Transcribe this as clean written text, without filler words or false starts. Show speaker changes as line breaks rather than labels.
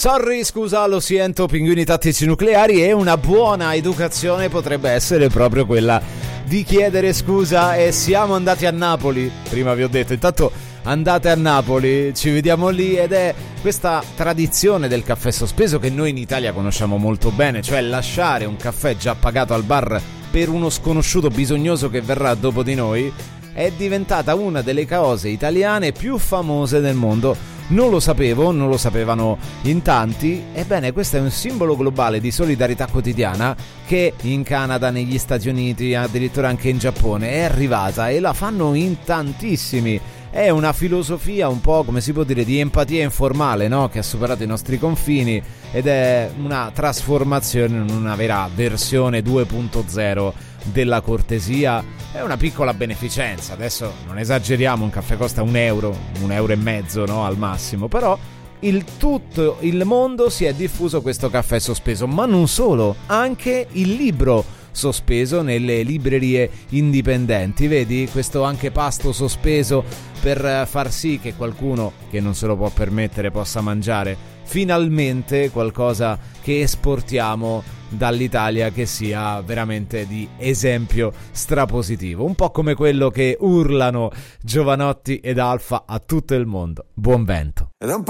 Sorry, scusa, lo sento, pinguini tattici nucleari. E una buona educazione potrebbe essere proprio quella di chiedere scusa. E siamo andati a Napoli, prima vi ho detto, intanto andate a Napoli, ci vediamo lì. Ed è questa tradizione del caffè sospeso che noi in Italia conosciamo molto bene, cioè lasciare un caffè già pagato al bar per uno sconosciuto bisognoso che verrà dopo di noi. È diventata una delle cose italiane più famose del mondo. Non lo sapevo, non lo sapevano in tanti. Ebbene, questo è un simbolo globale di solidarietà quotidiana che in Canada, negli Stati Uniti, addirittura anche in Giappone è arrivata, e la fanno in tantissimi. È una filosofia un po', come si può dire, di empatia informale, no? Che ha superato i nostri confini, ed è una trasformazione in una vera versione 2.0 della cortesia. È una piccola beneficenza, adesso non esageriamo, un caffè costa €1, €1,50, no? Al massimo, però tutto il mondo si è diffuso questo caffè sospeso, ma non solo, anche il libro sospeso nelle librerie indipendenti. Vedi, questo anche pasto sospeso per far sì che qualcuno che non se lo può permettere possa mangiare finalmente qualcosa che esportiamo dall'Italia, che sia veramente di esempio strapositivo, un po' come quello che urlano Giovanotti ed Alfa a tutto il mondo. Buon vento.
Ed è un